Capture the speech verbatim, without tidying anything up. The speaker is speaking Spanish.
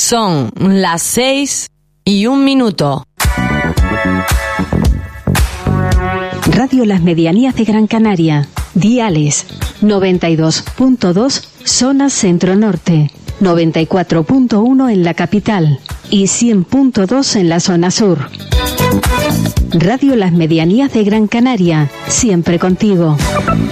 Son las seis y un minuto. Radio Las Medianías de Gran Canaria. Diales noventa y dos punto dos zona centro-norte, noventa y cuatro punto uno en la capital y cien punto dos en la zona sur. Radio Las Medianías de Gran Canaria, siempre contigo.